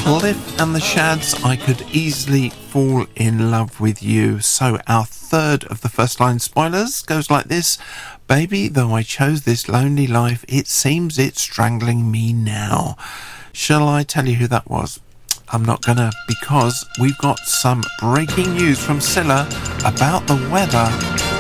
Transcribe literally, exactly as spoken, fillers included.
Cliff and the Shads, I Could Easily Fall in Love with You. So our third of the first line spoilers goes like this. Baby, though I chose this lonely life, it seems it's strangling me now. Shall I tell you who that was? I'm not gonna, because we've got some breaking news from Scylla about the weather.